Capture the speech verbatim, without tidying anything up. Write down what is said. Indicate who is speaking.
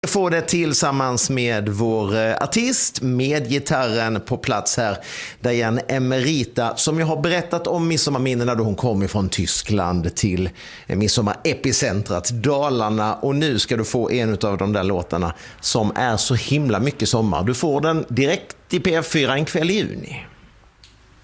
Speaker 1: Får det tillsammans med vår artist med gitarren på plats här, Diane Emerita, som jag har berättat om midsommarminnena då hon kom ifrån Tyskland till midsommarepicentrat Dalarna, och nu ska du få en av de där låtarna som är så himla mycket sommar. Du får den direkt i P F fyra en kväll i juni.